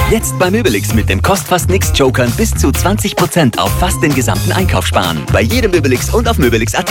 Jetzt bei Möbelix mit dem Kostfast-Nix-Jokern bis zu 20% auf fast den gesamten Einkauf sparen. Bei jedem Möbelix und auf Möbelix.at.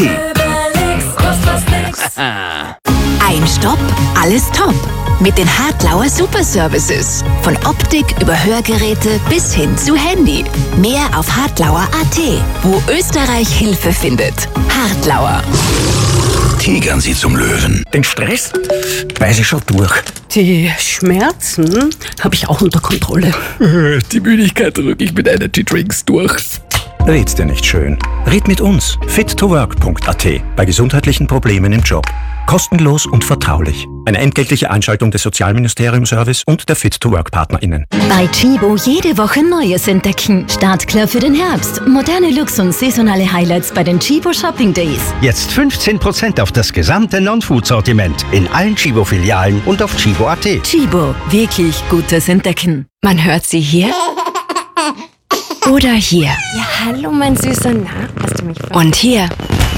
Ein Stopp, alles top. Mit den Hartlauer Super Services. Von Optik über Hörgeräte bis hin zu Handy. Mehr auf hartlauer.at, wo Österreich Hilfe findet. Hartlauer. Tigern Sie zum Löwen. Den Stress beiße ich schon durch. Die Schmerzen habe ich auch unter Kontrolle. Die Müdigkeit drücke ich mit Energy-Drinks durch. Red's dir nicht schön. Red mit uns. fit2work.at. Bei gesundheitlichen Problemen im Job. Kostenlos und vertraulich. Eine entgeltliche Einschaltung des Sozialministerium-Service und der Fit2Work-PartnerInnen. Bei Chibo jede Woche Neues entdecken. Startklar für den Herbst. Moderne Looks und saisonale Highlights bei den Chibo Shopping Days. Jetzt 15% auf das gesamte Non-Food-Sortiment in allen Chibo-Filialen und auf chibo.at. Chibo, wirklich gutes Entdecken. Man hört sie hier oder hier. Ja, hallo, mein Süßer. Na, hast du mich Und hier.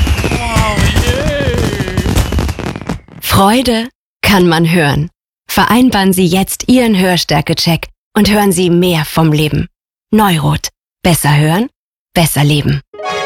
Freude kann man hören. Vereinbaren Sie jetzt Ihren Hörstärke-Check und hören Sie mehr vom Leben. Neurot. Besser hören, besser leben.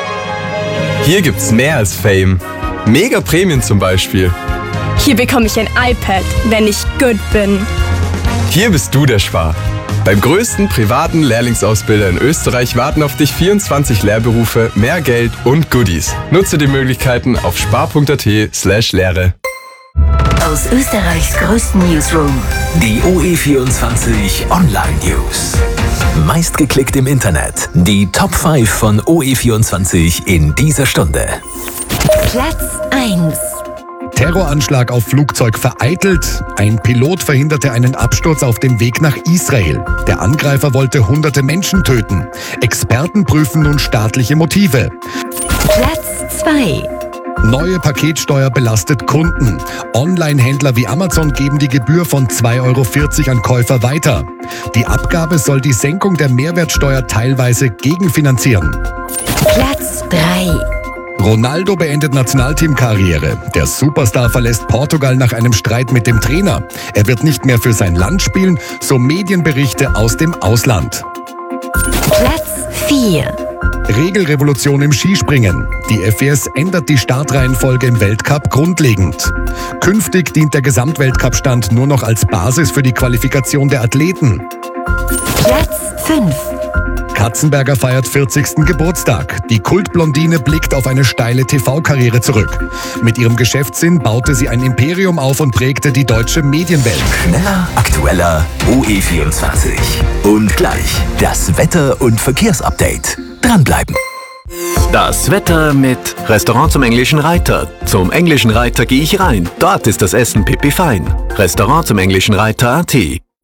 Hier gibt's mehr als Fame. Mega Prämien zum Beispiel. Hier bekomme ich ein iPad, wenn ich gut bin. Hier bist du der Spar. Beim größten privaten Lehrlingsausbilder in Österreich warten auf dich 24 Lehrberufe, mehr Geld und Goodies. Nutze die Möglichkeiten auf spar.at/Lehre. Aus Österreichs größten Newsroom, die OE24 Online News. Meistgeklickt im Internet, die Top 5 von OE24 in dieser Stunde. Platz 1. Terroranschlag auf Flugzeug vereitelt. Ein Pilot verhinderte einen Absturz auf dem Weg nach Israel. Der Angreifer wollte hunderte Menschen töten. Experten prüfen nun staatliche Motive. Platz 2. Neue Paketsteuer belastet Kunden. Online-Händler wie Amazon geben die Gebühr von 2,40 € an Käufer weiter. Die Abgabe soll die Senkung der Mehrwertsteuer teilweise gegenfinanzieren. Platz 3. Ronaldo beendet Nationalteamkarriere. Der Superstar verlässt Portugal nach einem Streit mit dem Trainer. Er wird nicht mehr für sein Land spielen, so Medienberichte aus dem Ausland. Platz 4. Regelrevolution im Skispringen. Die FWS ändert die Startreihenfolge im Weltcup grundlegend. Künftig dient der Gesamtweltcup-Stand nur noch als Basis für die Qualifikation der Athleten. Platz 5. Katzenberger feiert 40. Geburtstag. Die Kultblondine blickt auf eine steile TV-Karriere zurück. Mit ihrem Geschäftssinn baute sie ein Imperium auf und prägte die deutsche Medienwelt. Schneller, aktueller, OE24. Und gleich das Wetter- und Verkehrsupdate. Dranbleiben. Das Wetter mit Restaurant zum Englischen Reiter. Zum Englischen Reiter gehe ich rein. Dort ist das Essen pipifein. Restaurant zum Englischen Reiter.at.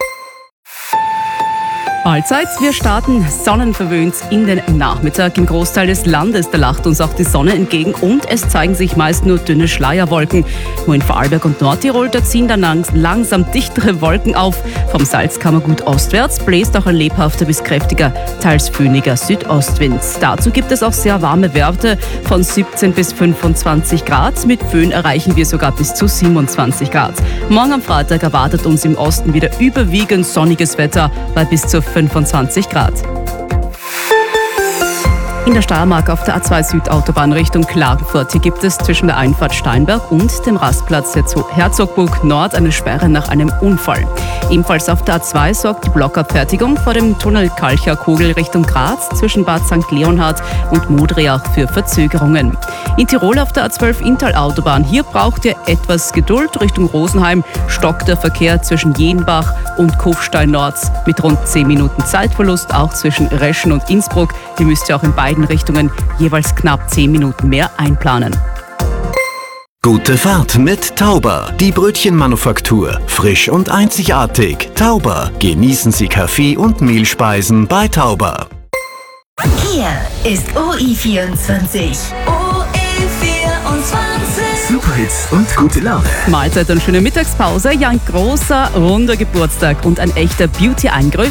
Mahlzeit, wir starten sonnenverwöhnt in den Nachmittag. Im Großteil des Landes, da lacht uns auch die Sonne entgegen und es zeigen sich meist nur dünne Schleierwolken. Nur in Vorarlberg und Nordtirol, da ziehen dann langsam dichtere Wolken auf. Vom Salzkammergut ostwärts bläst auch ein lebhafter bis kräftiger, teils föhniger Südostwind. Dazu gibt es auch sehr warme Werte von 17 bis 25 Grad. Mit Föhn erreichen wir sogar bis zu 27 Grad. Morgen am Freitag erwartet uns im Osten wieder überwiegend sonniges Wetter bei bis zu 25 Grad. In der Steiermark auf der A2 Südautobahn Richtung Klagenfurt. Hier gibt es zwischen der Einfahrt Steinberg und dem Rastplatz Herzogburg Nord eine Sperre nach einem Unfall. Ebenfalls auf der A2 sorgt die Blockabfertigung vor dem Tunnel Kalcher-Kogel Richtung Graz zwischen Bad St. Leonhard und Modriach für Verzögerungen. In Tirol auf der A12 Inntal-Autobahn. Hier braucht ihr etwas Geduld. Richtung Rosenheim stockt der Verkehr zwischen Jenbach und Kufstein-Nords mit rund 10 Minuten Zeitverlust. Auch zwischen Reschen und Innsbruck. Hier müsst ihr auch in beiden Richtungen jeweils knapp 10 Minuten mehr einplanen. Gute Fahrt mit Tauber, die Brötchenmanufaktur. Frisch und einzigartig. Tauber. Genießen Sie Kaffee und Mehlspeisen bei Tauber. Hier ist OE24. Superhits und gute Laune. Mahlzeit und schöne Mittagspause. Ja, ein großer, runder Geburtstag und ein echter Beauty-Eingriff.